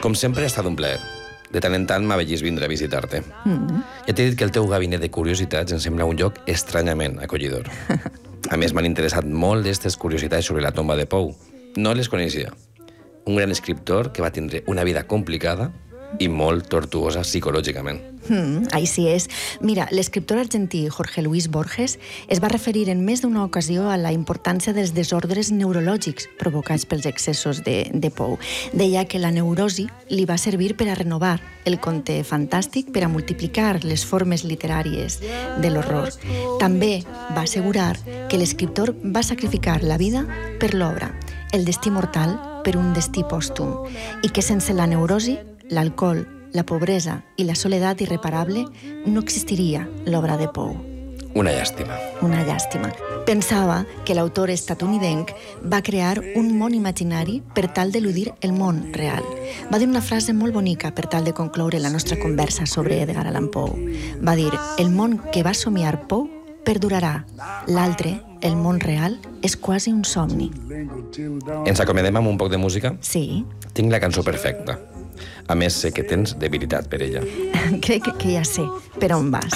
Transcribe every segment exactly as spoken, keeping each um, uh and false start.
Com sempre, ha estat un plaer. De tant en tant m'avellis vindre a visitar-te. Mm. Ja t'he dit que el teu gabinet de curiositats em sembla un lloc estranyament acollidor. A més, m'han interessat molt aquestes curiositats sobre la tomba de Pou. No les coneixia. Un gran escriptor que va tindre una vida complicada i molt tortuosa psicològicament. Mm, així és. Mira, l'escriptor argentí Jorge Luis Borges es va referir en més d'una ocasió a la importància dels desordres neurològics provocats pels excessos de, de Pou. Deia que la neurosi li va servir per a renovar el conte fantàstic, per a multiplicar les formes literàries de l'horror. També va assegurar que l'escriptor va sacrificar la vida per l'obra, el destí mortal per un destí pòstum, i que sense la neurosi, l'alcohol, la pobresa i la soledat irreparable no existiria l'obra de Pou. Una llàstima. Una llàstima. Pensava que l'autor estatunidenc va crear un món imaginari per tal d'eludir el món real. Va dir una frase molt bonica per tal de concloure la nostra conversa sobre Edgar Allan Poe. Va dir, el món que va somiar Poe perdurarà. L'altre, el món real, és quasi un somni. Ens acomodem amb un poc de música? Sí. Tinc la cançó perfecta. A més, sé que tens debilitat per ella. Crec que, que ja sé per on vas.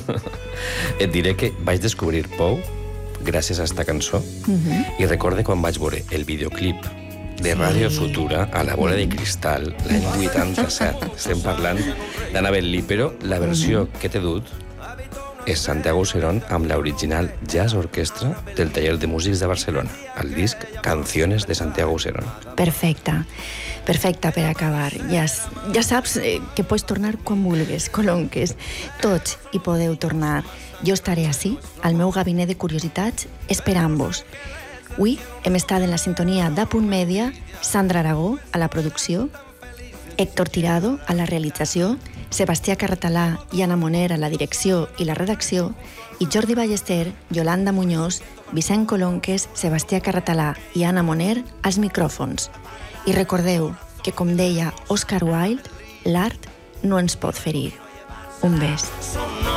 Et diré que vaig descobrir Pou gràcies a esta cançó uh-huh. i recorde quan vaig veure el videoclip de Ràdio sí. Futura a la bola de cristal l'any vuitanta-set. Estem parlant d'Annabel Lee, però la versió uh-huh. que t'he dut és Santiago Auserón amb l'original Jazz Orquestra del Taller de Músics de Barcelona, el disc Canciones de Santiago Auserón. Perfecte, perfecte per acabar. Ja, ja saps que pots tornar quan vulguis, colonques. Tots hi podeu tornar. Jo estaré ací, al meu gabinet de curiositats, esperant-vos. Avui hem estat en la sintonia d'A Punt Mèdia, Sandra Aragó a la producció, Héctor Tirado a la realització, Sebastià Carratalà i Anna Moner a la direcció i la redacció, i Jordi Ballester, Yolanda Muñoz, Vicent Colonques, Sebastià Carratalà i Anna Moner als micròfons. I recordeu que, com deia Oscar Wilde, l'art no ens pot ferir. Un bes.